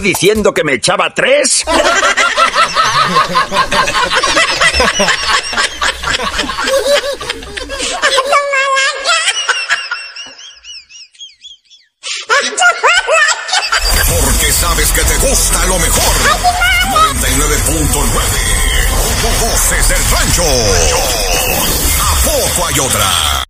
¿Diciendo que me echaba 3? Porque sabes que te gusta lo mejor. 99.9 Voces del Rancho. ¿A poco hay otra?